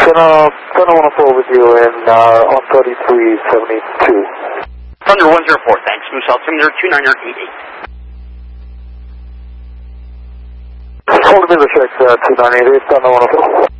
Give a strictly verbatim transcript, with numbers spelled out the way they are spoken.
Thunder, Thunder one oh four with you in, uh, on thirty-three seventy-two. Thunder one oh four, thanks. Moose altimeter two nine eight eight. Hold me the check, uh, two nine eight eight, Thunder one oh four.